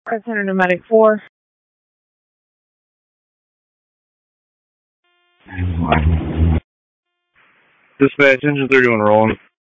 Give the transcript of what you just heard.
Center to Medic 4. Dispatch, engine 31 rolling.